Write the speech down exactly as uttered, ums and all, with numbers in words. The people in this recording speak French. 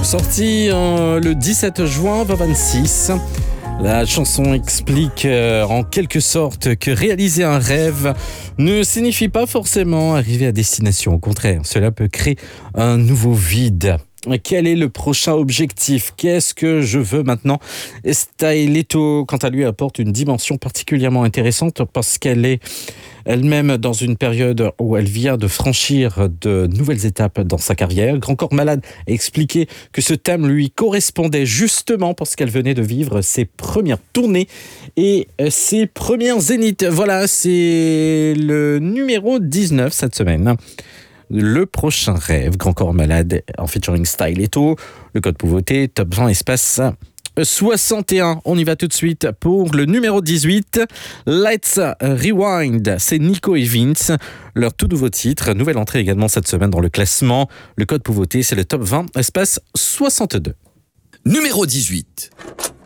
sorti euh, le dix-sept juin deux mille vingt-six. La chanson explique euh, en quelque sorte que réaliser un rêve ne signifie pas forcément arriver à destination. Au contraire, cela peut créer un nouveau vide. Quel est le prochain objectif? Qu'est-ce que je veux maintenant? Styletto, quant à lui, apporte une dimension particulièrement intéressante parce qu'elle est elle-même dans une période où elle vient de franchir de nouvelles étapes dans sa carrière. Grand Corps Malade a expliqué que ce thème lui correspondait justement parce qu'elle venait de vivre ses premières tournées et ses premières zéniths. Voilà, c'est le numéro dix-neuf cette semaine. Le prochain rêve, Grand Corps Malade en featuring Styletto, le code pauvreté, top vingt espace soixante et un. On y va tout de suite pour le numéro dix-huit. Let's Rewind, c'est Nico et Vince, leur tout nouveau titre, nouvelle entrée également cette semaine dans le classement. Le code pauvreté, c'est le top vingt espace soixante-deux. Numéro dix-huit.